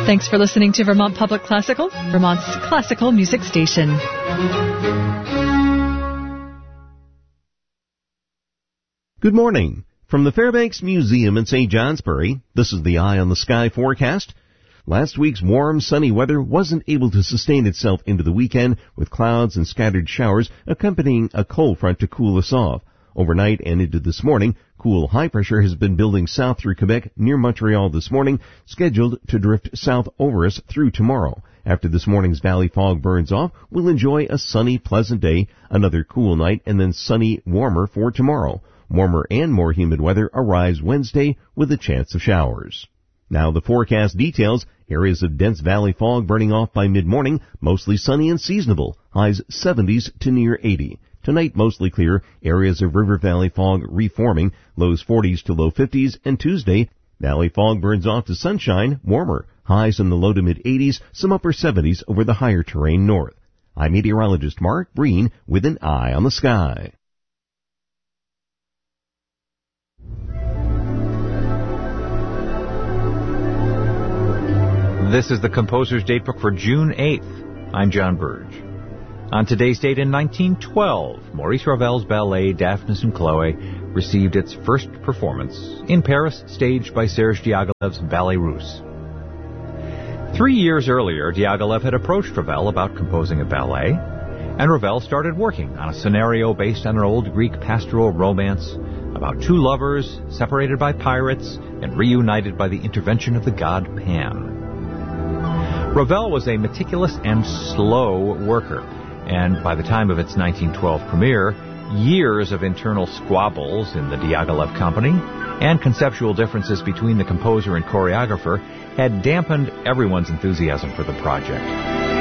Thanks for listening to Vermont Public Classical, Vermont's classical music station. Good morning. From the Fairbanks Museum in St. Johnsbury, this is the Eye on the Sky forecast. Last week's warm, sunny weather wasn't able to sustain itself into the weekend, with clouds and scattered showers accompanying a cold front to cool us off. Overnight and into this morning, cool high pressure has been building south through Quebec near Montreal this morning, scheduled to drift south over us through tomorrow. After this morning's valley fog burns off, we'll enjoy a sunny, pleasant day, another cool night, and then sunny, warmer for tomorrow. Warmer and more humid weather arrives Wednesday with a chance of showers. Now the forecast details. Areas of dense valley fog burning off by mid-morning, mostly sunny and seasonable. Highs 70s to near 80. Tonight mostly clear. Areas of river valley fog reforming. Lows 40s to low 50s. And Tuesday, valley fog burns off to sunshine, warmer. Highs in the low to mid-80s, some upper 70s over the higher terrain north. I'm meteorologist Mark Breen with an Eye on the Sky. This is the Composer's Datebook for June 8th. I'm John Burge. On today's date in 1912, Maurice Ravel's ballet Daphnis and Chloe received its first performance in Paris, staged by Serge Diaghilev's Ballet Russe. 3 years earlier, Diaghilev had approached Ravel about composing a ballet, and Ravel started working on a scenario based on an old Greek pastoral romance about two lovers separated by pirates and reunited by the intervention of the god Pan. Ravel was a meticulous and slow worker, and by the time of its 1912 premiere, years of internal squabbles in the Diaghilev company and conceptual differences between the composer and choreographer had dampened everyone's enthusiasm for the project.